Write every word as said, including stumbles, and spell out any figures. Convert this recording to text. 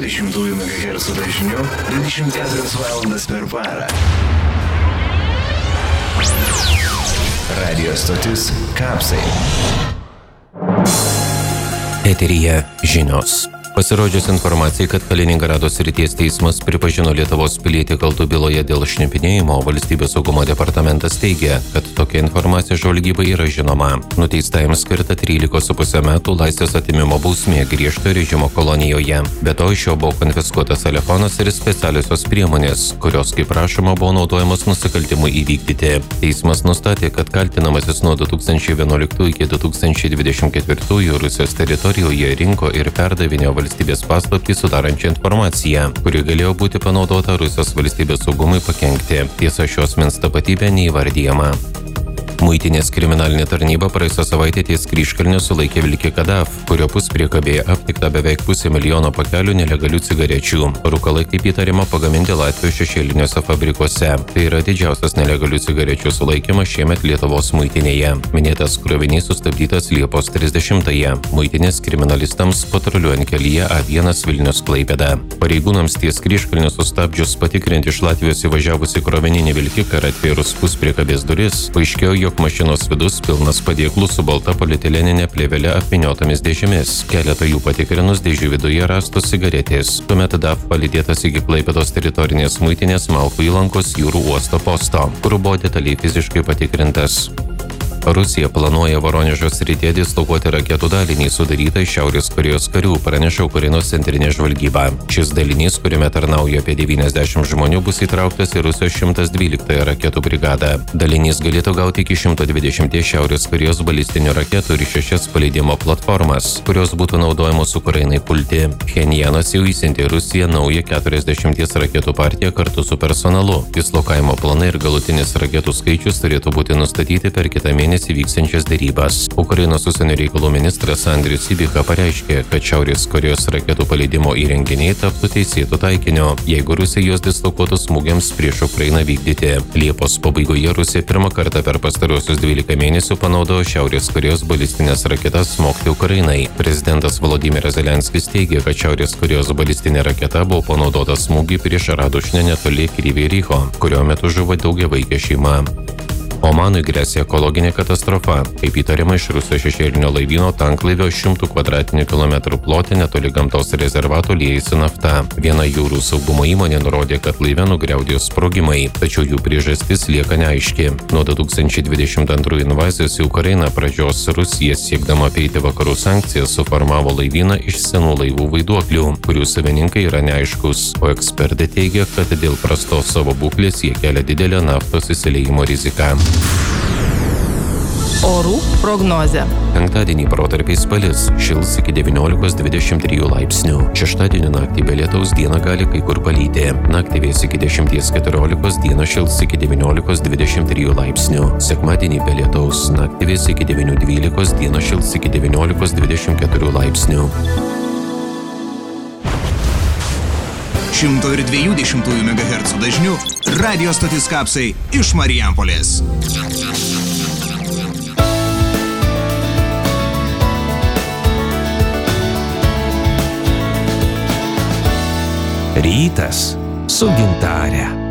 dvidešimt megahercų dažniu dvidešimt keturias valandas per parą. Radio stotis Kapsai. Eteryje žinios. Pasirodžius informacijai, kad Kaliningrado srities teismas pripažino Lietuvos pilietį kaltu byloje dėl šnipinėjimo, Valstybės saugumo departamentas teigia, kad tokia informacija žvalgybai yra žinoma. Nuteistajam skirta trylika su puse metų laisvės atėmimo bausmė griežto režimo kolonijoje. Be to iš jo buvo konfiskuotas telefonas ir specialiosios priemonės, kurios, kaip rašoma, buvo naudojamos nusikaltimui įvykdyti. Teismas nustatė, kad kaltinamasis nuo du tūkstančiai vienuoliktų iki du tūkstančiai dvidešimt ketvirtų Rusijos teritorijoje rinko ir perdavinėjo valstybės paslaptį sudarančią informaciją, kuri galėjo būti panaudota Rusijos valstybės saugumui pakenkti. Tiesa, šios asmens tapatybė neįvardyjama. Muitinės kriminalinė tarnyba praėjusią savaitę ties Kryžkalnio sulaikė vilkiką D A F, kurio puspriekabėje aptikta beveik pusė milijono pakelių nelegalių cigarečių. Rūkalai, kaip įtariama, pagaminti Latvijos šešėliniuose fabrikuose. Tai yra didžiausias nelegalių cigarečių sulaikymas šiemet Lietuvos muitinėje. Minėtas krovinys sustabdytas Liepos trisdešimtąją. Muitinės kriminalistams patruliuojant kelyje A vienas Vilnius Klaipėda. Pareigūnams ties Kryžkalnio sustabdžius patikrinti iš Latvijos įvažiavusi krovininį vilkiką ir atvėrus puspriekabės duris, paaiškėjo, jog mašinos vidus pilnas padėklų su balta polietileninė plėvele apvyniotomis dėžėmis. Keletą jų patikrinus dėžių viduje rastos cigaretės. Tuomet D A F palydėtas iki Klaipėdos teritorinės muitinės Malkų įlankos jūrų uosto posto, kur buvo detaliai fiziškai patikrintas. Rusija planuoja Voronežo srityje dislokuoti raketų dalinį sudarytą iš Šiaurės Korėjos karių, praneša Ukrainos centrinė žvalgyba. Šis dalinys, kuriame tarnauja apie devyniasdešimt žmonių, bus įtrauktas į Rusijos šimtas dvyliktąją raketų brigadą. Dalinys galėtų gauti iki šimto dvidešimt Šiaurės Korėjos balistinių raketų ir šešias paleidimo platformas, kurios būtų naudojamos Ukrainai pulti. Pchenjanas jau įsiuntė Rusiją naują keturiasdešimties raketų partiją kartu su personalu. Dislokavimo planai ir galutinis raketų skaičius turėtų būti nustatyti per kitą mėnesį įvyksiančias derybas. Ukrainos užsienio reikalų ministras Andrius Sybiha pareiškė, kad Šiaurės Korėjos raketų paleidimo įrenginiai taptų teisėtų taikiniu, jeigu Rusija juos dislokuotų smūgiams prieš Ukrainą vykdyti. Liepos pabaigoje Rusija pirmą kartą per pastaruosius dvylika mėnesių panaudojo Šiaurės Korėjos balistinės raketas smogti Ukrainai. Prezidentas Volodymyras Zelenskis teigė, kad Šiaurės Korėjos balistinė raketa buvo panaudota smūgį prieš Radušnę netoli Kryvyj Riho, kurio metu žuvo daugiavaikė šeima. Omanui gresia ekologinė katastrofa. Kaip įtariama, iš Rusijos šešėlinio laivyno tanklaivio šimtų kvadratinių kilometrų plote netoli gamtos rezervato liejasi nafta. Viena jūrų saugumo įmonė nurodė, kad laive nugriaudėjo sprogimai, tačiau jų priežastis lieka neaiški. Nuo du tūkstančiai dvidešimt antrų invazijos į Ukrainą pradžios Rusija, siekdama apeiti vakarų sankcijas, suformavo laivyną iš senų laivų vaiduoklių, kurių savininkai yra neaiškus, o ekspertai teigia, kad dėl prastos savo būklės jie kelia didelę naftos įsiliejimo riziką. Orų prognozė. Penktadienį protarpiais palis, šils iki devyniolikos dvidešimt trijų laipsnių. Šeštadienį naktį be lietaus dieną gali kai kur palyti. Naktį vės iki dešimties keturiolikos, dieną šils iki devyniolikos dvidešimt trijų laipsnių. Sekmadienį be lietaus, naktį vės iki devynių dvylikos, dieną šils iki devyniolikos dvidešimt keturių laipsnių. šimto dvidešimt megahercų dažniu radio stotis Kapsai iš Marijampolės. Rytas su Gintare.